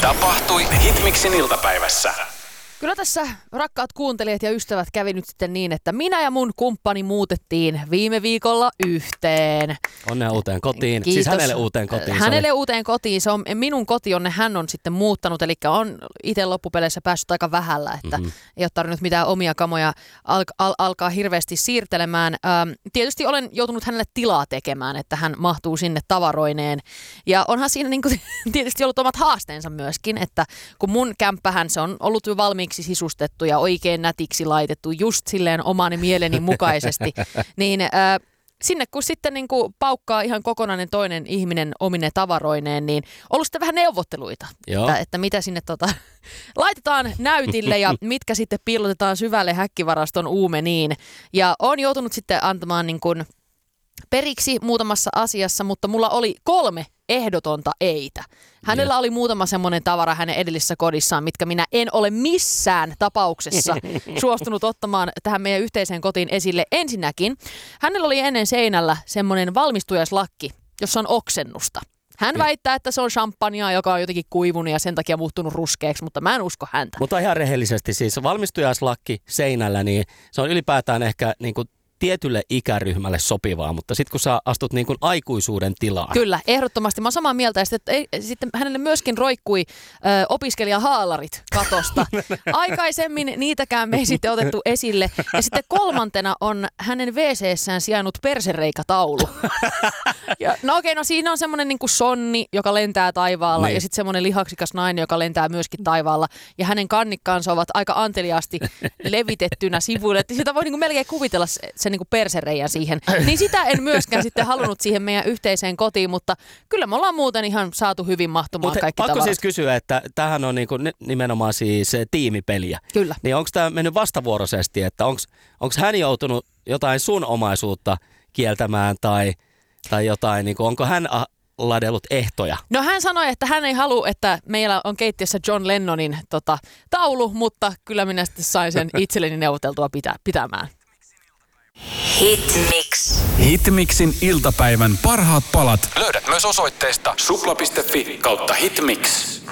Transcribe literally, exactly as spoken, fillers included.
Tapahtui Hitmixin iltapäivässä. Kyllä tässä rakkaat kuuntelijat ja ystävät kävi nyt sitten niin, että minä ja mun kumppani muutettiin viime viikolla yhteen. Onnea uuteen kotiin. Kiitos. Siis hänelle uuteen kotiin. Hänelle oli... uuteen kotiin. Se on minun koti, jonne hän on sitten muuttanut. Eli on itse loppupeleissä päässyt aika vähällä, että mm-hmm. ei ole tarvinnut mitään omia kamoja al- al- alkaa hirveästi siirtelemään. Ähm, tietysti olen joutunut hänelle tilaa tekemään, että hän mahtuu sinne tavaroineen. Ja onhan siinä niin kuin, tietysti ollut omat haasteensa myöskin, että kun mun kämppähän se on ollut jo valmiiksi sisustettu ja oikein nätiksi laitettu just silleen oman mieleni mukaisesti, niin äh, sinne kun sitten niin kuin paukkaa ihan kokonainen toinen ihminen omine tavaroineen, niin ollut sitten vähän neuvotteluita, että, että mitä sinne tota, laitetaan näytille ja mitkä sitten piilotetaan syvälle häkkivaraston uumeniin. Ja on joutunut sitten antamaan niin kuin periksi muutamassa asiassa, mutta mulla oli kolme ehdotonta eitä. Hänellä oli muutama semmoinen tavara hänen edellisessä kodissaan, mitkä minä en ole missään tapauksessa suostunut ottamaan tähän meidän yhteiseen kotiin esille. Ensinnäkin, hänellä oli ennen seinällä semmoinen valmistujaslakki, jossa on oksennusta. Hän väittää, että se on champagnea, joka on jotenkin kuivunut ja sen takia muuttunut ruskeaksi, mutta mä en usko häntä. Mutta ihan rehellisesti siis valmistujaslakki seinällä, niin se on ylipäätään ehkä niin kuin tietylle ikäryhmälle sopivaa, mutta sitten kun sä astut niin kuin aikuisuuden tilaan. Kyllä, ehdottomasti. Mä oon samaa mieltä. Ja sitten, ei, sitten hänelle myöskin roikkui ö, opiskelijahaalarit katosta. Aikaisemmin niitäkään me ei sitten otettu esille. Ja sitten kolmantena on hänen wee seessään sijainnut persereikataulu. Ja, no okei, no siinä on semmoinen niin kuin sonni, joka lentää taivaalla niin. Ja sitten semmoinen lihaksikas nainen, joka lentää myöskin taivaalla. Ja hänen kannikkaansa ovat aika anteliaasti levitettynä sivuille. Että sitä voi niin kuin melkein kuvitella sen niin kuin persereijän siihen. Niin sitä en myöskään sitten halunnut siihen meidän yhteiseen kotiin, mutta kyllä me ollaan muuten ihan saatu hyvin mahtumaan Mut kaikki pakko tavarat. Siis kysyä, että tämähän on niin kuin nimenomaan siis tiimipeliä. Kyllä. Niin onko tämä mennyt vastavuoroisesti, että onko hän joutunut jotain sun omaisuutta kieltämään tai, tai jotain, niin kuin, onko hän ladellut ehtoja? No hän sanoi, että hän ei halua, että meillä on keittiössä John Lennonin tota, taulu, mutta kyllä minä sitten sain sen itselleni neuvoteltua pitä, pitämään. Hitmix. Hitmixin iltapäivän parhaat palat löydät myös osoitteesta supla piste fi kautta hitmix.